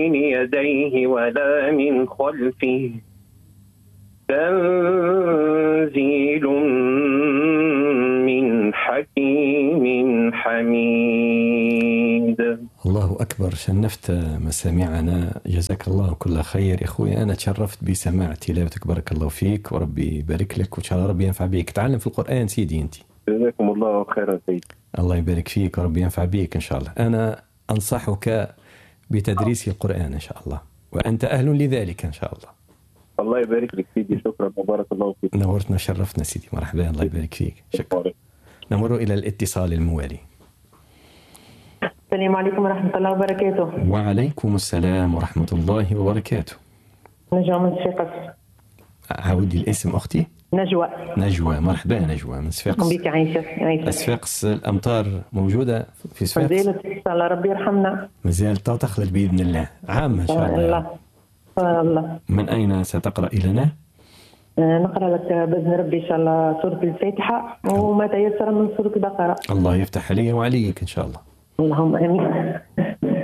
بين يديه ولا من خلفه تنزيل من حكيم حميد. الله أكبر، شنفت مسامعنا، جزاك الله كل خير يا أخوي. أنا تشرفت بسماع تلاوتك، بارك الله فيك وربي يبارك لك وإن شاء الله ربي ينفع بيك. تعلم في القرآن سيدي أنت. جزاكم الله خيرا سيدي. الله يبارك فيك وربي ينفع بيك إن شاء الله. أنا أنصحك بتدريس القرآن إن شاء الله، وأنت أهل لذلك إن شاء الله. الله يبارك لك سيدي، شكرا وبارك الله فيك. نورتنا شرفتنا سيدي، مرحبا، الله يبارك فيك، شكرا. نمر إلى الاتصال الموالي. السلام عليكم ورحمة الله وبركاته. وعليكم السلام ورحمة الله وبركاته. نجوى من صفاقس. عاودي الاسم أختي. نجوى، مرحبا نجوى من صفاقس. بك عايشة. صفاقس الأمطار موجودة في صفاقس؟ مازالت إن شاء الله، ربي يرحمنا. مازالت تخلل بإذن الله، عامة إن شاء الله. من أين ستقرأ لنا؟ نقرأ لك بإذن ربي إن شاء الله سورة الفاتحة وما تيسر من سورة البقرة. الله يفتح علي وعليك إن شاء الله. اللهم آمين.